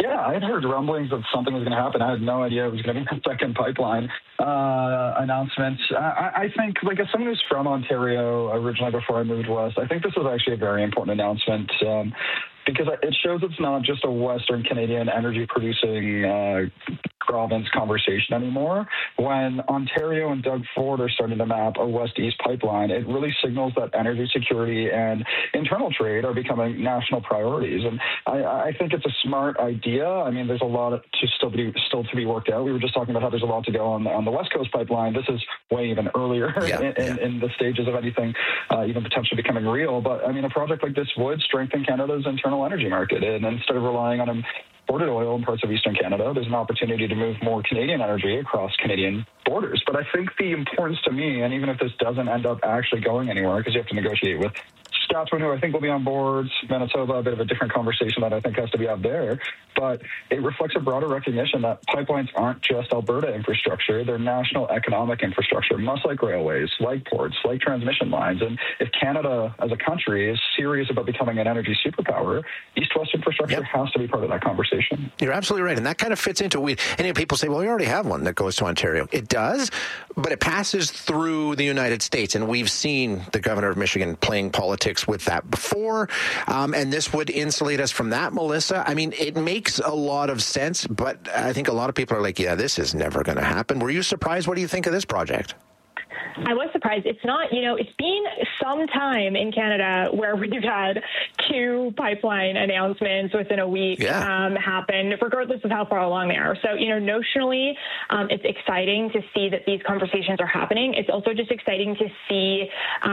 Yeah, I had heard rumblings that something was going to happen. I had no idea it was going to be a second pipeline announcement. I think, like, as someone who's from Ontario originally before I moved west, I think this was actually a very important announcement. Because it shows it's not just a Western Canadian energy producing province conversation anymore. When Ontario and Doug Ford are starting to map a west-east pipeline, it really signals that energy security and internal trade are becoming national priorities. And I think it's a smart idea. I mean, there's a lot still to be worked out. We were just talking about how there's a lot to go on the West Coast pipeline. This is way even earlier in the stages of anything even potentially becoming real. But I mean, a project like this would strengthen Canada's internal energy market. And instead of relying on imported oil in parts of Eastern Canada, there's an opportunity to move more Canadian energy across Canadian borders. But I think the importance to me, and even if this doesn't end up actually going anywhere, because you have to negotiate with Saskatchewan, who I think will be on board, Manitoba, a bit of a different conversation that I think has to be out there. But it reflects a broader recognition that pipelines aren't just Alberta infrastructure, they're national economic infrastructure, much like railways, like ports, like transmission lines. And if Canada as a country is serious about becoming an energy superpower, East-West infrastructure has to be part of that conversation. You're absolutely right. And that kind of fits into and people say, well, we already have one that goes to Ontario. It does, but it passes through the United States. And we've seen the governor of Michigan playing politics with that before, and this would insulate us from that, Melissa. I mean, it makes a lot of sense, but I think a lot of people are like, yeah, this is never going to happen. Were you surprised? What do you think of this project? I was surprised. It's not, it's been some time in Canada where we've had two pipeline announcements within a week happen, regardless of how far along they are. So, notionally, it's exciting to see that these conversations are happening. It's also just exciting to see,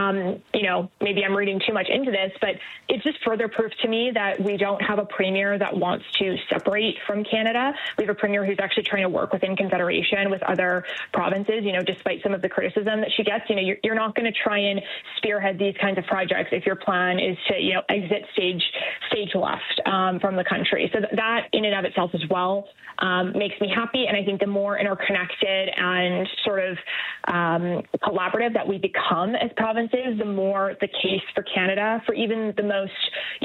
maybe I'm reading too much into this, but it's just further proof to me that we don't have a premier that wants to separate from Canada. We have a premier who's actually trying to work within Confederation with other provinces, despite some of the criticism that she gets. You're not going to try and spearhead these kinds of projects if your plan is to, exit stage left from the country. So that in and of itself as well makes me happy. And I think the more interconnected and sort of collaborative that we become as provinces, the more the case for Canada, for even the most,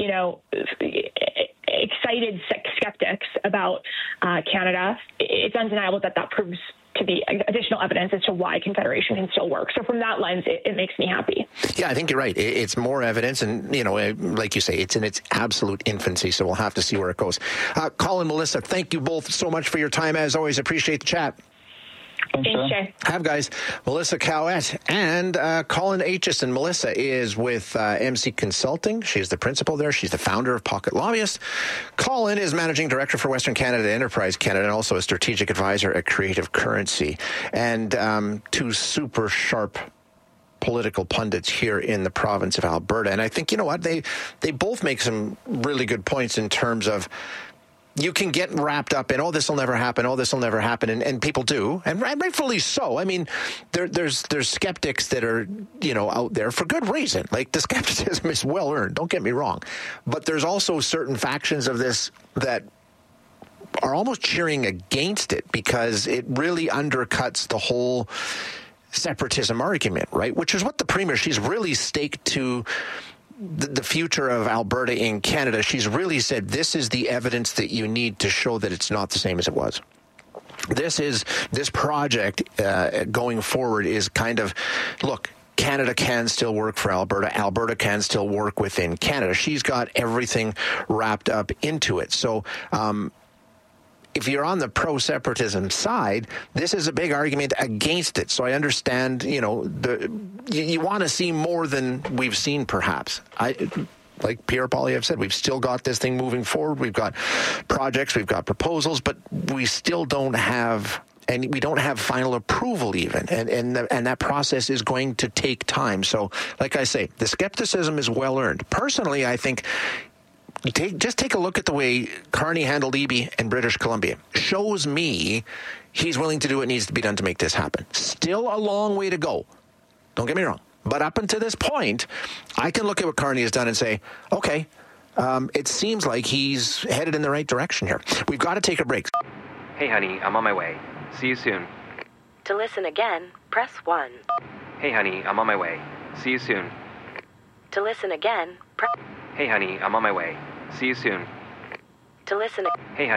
excited skeptics about Canada, it's undeniable that proves to be additional evidence as to why Confederation can still work. So from that lens, it makes me happy. Yeah, I think you're right. It's more evidence, and, like you say, it's in its absolute infancy, so we'll have to see where it goes. Colin, Melissa, thank you both so much for your time. As always, appreciate the chat. Thanks, Jay. Have, guys. Melissa Cowett and Colin Aitchison. Melissa is with MC Consulting. She's the principal there. She's the founder of Pocket Lobbyist. Colin is managing director for Western Canada Enterprise Canada and also a strategic advisor at Creative Currency. And two super sharp political pundits here in the province of Alberta. And I think, they both make some really good points in terms of you can get wrapped up in, this will never happen, and people do, and rightfully so. I mean, there's skeptics that are, out there for good reason. Like, the skepticism is well earned, don't get me wrong. But there's also certain factions of this that are almost cheering against it because it really undercuts the whole separatism argument, right? Which is what the Premier, she's really staked to the future of Alberta in Canada. She's really said this is the evidence that you need to show that it's not the same as it was. This project going forward is kind of, look, Canada can still work for Alberta. Alberta can still work within Canada. She's got everything wrapped up into it. So, if you're on the pro-separatism side, this is a big argument against it. So I understand, you want to see more than we've seen, perhaps. Like Pierre Poilievre said, we've still got this thing moving forward. We've got projects, we've got proposals, but we still don't have, and we don't have final approval even. And that process is going to take time. So, like I say, the skepticism is well earned. Personally, I think just take a look at the way Carney handled Eby in British Columbia. Shows me he's willing to do what needs to be done to make this happen. Still a long way to go. Don't get me wrong. But up until this point, I can look at what Carney has done and say, okay, it seems like he's headed in the right direction here. We've got to take a break. Hey, honey, I'm on my way. See you soon. To listen again, press 1. Hey, honey, I'm on my way. See you soon. To listen again, press... Hey, honey, I'm on my way. See you soon. To listen... Hey, honey.